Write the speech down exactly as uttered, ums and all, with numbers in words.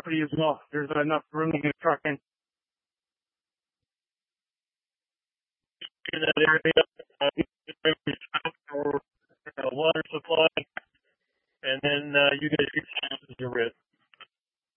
property as well. There's enough room to get a truck in. In that area, uh, for uh, water supply, and then uh, you guys can